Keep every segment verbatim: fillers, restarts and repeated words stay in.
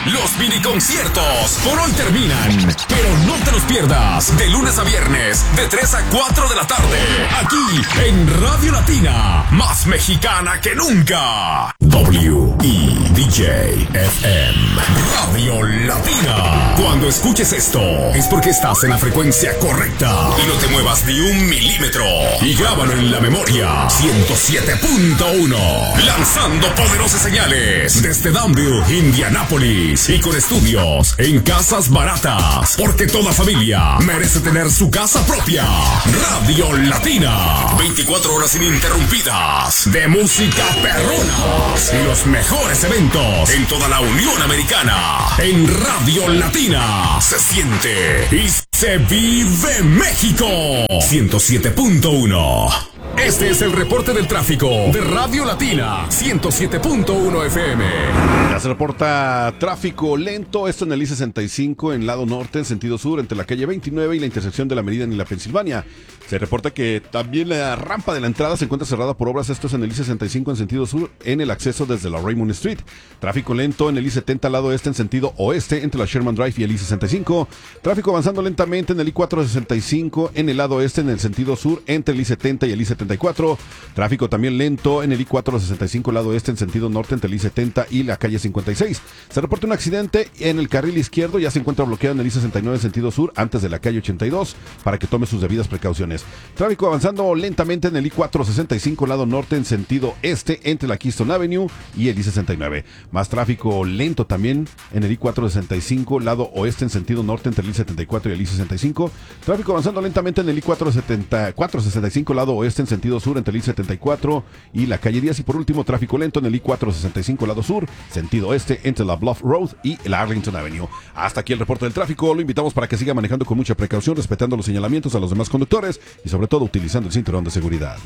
Los mini conciertos por hoy terminan, pero no te los pierdas. De lunes a viernes, de tres a cuatro de la tarde, aquí en Radio Latina, más mexicana que nunca. W E D J F M, Radio Latina. Cuando escuches esto, es porque estás en la frecuencia correcta y no te muevas ni un milímetro. Y grábalo en la memoria. ciento siete punto uno, lanzando poderosas señales desde Danville, Indianápolis, y con estudios en casas baratas, porque toda familia merece tener su casa propia. Radio Latina, veinticuatro horas ininterrumpidas de música perrona y los mejores eventos en toda la Unión Americana. En Radio Latina se siente y se vive México. ciento siete punto uno. Este es el reporte del tráfico de Radio Latina ciento siete punto uno F M. Ya se reporta tráfico lento, esto en el I sesenta y cinco en lado norte en sentido sur entre la calle veintinueve y la intersección de la Meridian y la Pensilvania. Se reporta que también la rampa de la entrada se encuentra cerrada por obras, esto es en el I sesenta y cinco en sentido sur en el acceso desde la Raymond Street. Tráfico lento en el I setenta lado este en sentido oeste entre la Sherman Drive y el I sesenta y cinco. Tráfico avanzando lentamente en el I cuatrocientos sesenta y cinco en el lado este en el sentido sur entre el I setenta y el I setenta y cuatro. Tráfico también lento en el I cuatrocientos sesenta y cinco lado este en sentido norte entre el I setenta y la calle cincuenta y seis. Se reporta un accidente en el carril izquierdo, ya se encuentra bloqueado en el I sesenta y nueve en sentido sur antes de la calle ochenta y dos para que tome sus debidas precauciones. Tráfico avanzando lentamente en el I cuatrocientos sesenta y cinco lado norte en sentido este entre la Keystone Avenue y el I sesenta y nueve. Más tráfico lento también en el I cuatrocientos sesenta y cinco lado oeste en sentido norte entre el I setenta y cuatro y el I sesenta y cinco. Tráfico avanzando lentamente en el I cuatrocientos sesenta y cinco lado oeste en sentido sur entre el I setenta y cuatro y la calle diez. Y por último, tráfico lento en el I cuatrocientos sesenta y cinco lado sur, sentido este entre la Bluff Road y la Arlington Avenue. Hasta aquí el reporte del tráfico. Lo invitamos para que siga manejando con mucha precaución, respetando los señalamientos a los demás conductores y sobre todo utilizando el cinturón de seguridad.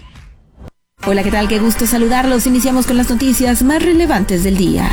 Hola, ¿qué tal? Qué gusto saludarlos. Iniciamos con las noticias más relevantes del día.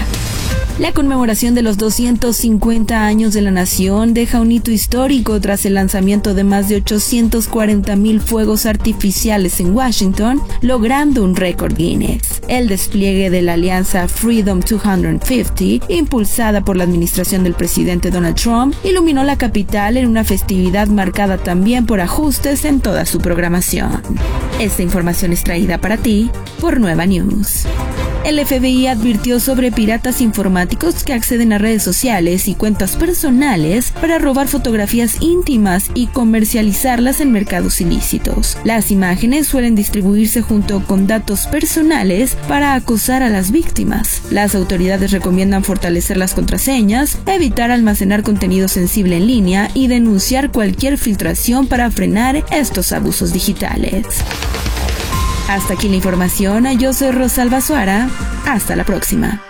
La conmemoración de los doscientos cincuenta años de la nación deja un hito histórico tras el lanzamiento de más de ochocientos cuarenta mil fuegos artificiales en Washington, logrando un récord Guinness. El despliegue de la alianza Freedom doscientos cincuenta, impulsada por la administración del presidente Donald Trump, iluminó la capital en una festividad marcada también por ajustes en toda su programación. Esta información es traída para ti por Nueva News. El F B I advirtió sobre piratas informáticos que acceden a redes sociales y cuentas personales para robar fotografías íntimas y comercializarlas en mercados ilícitos. Las imágenes suelen distribuirse junto con datos personales para acosar a las víctimas. Las autoridades recomiendan fortalecer las contraseñas, evitar almacenar contenido sensible en línea y denunciar cualquier filtración para frenar estos abusos digitales. Hasta aquí la información, yo soy Rosalba Suara, hasta la próxima.